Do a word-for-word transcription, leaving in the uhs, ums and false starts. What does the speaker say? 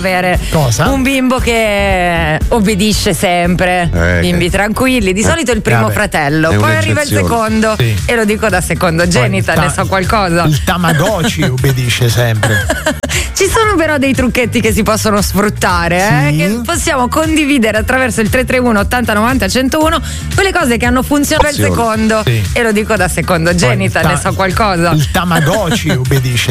avere Cosa? un bimbo che obbedisce sempre, Eh, bimbi che- tranquilli, di solito il primo vabbè, fratello, è poi arriva il un'eccezione. secondo, Sì. e lo dico da secondogenita, Poi il ne ta- so qualcosa. Il Tamagotchi obbedisce sempre. Ci sono però dei trucchetti che si possono sfruttare, eh, Sì. che possiamo condividere attraverso il tre tre uno ottanta novanta centouno, quelle cose che hanno funzionato il Funziona. secondo, Sì. e lo dico da secondogenita, Poi il ne ta- so qualcosa. Il Tamagotchi obbedisce